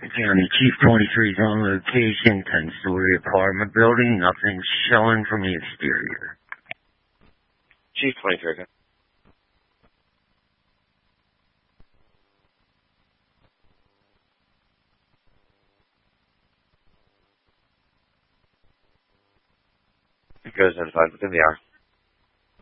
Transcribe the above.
County, Chief 23 is on location, 10-story apartment building, nothing's showing from the exterior. Chief 23, okay. It goes notified within the hour.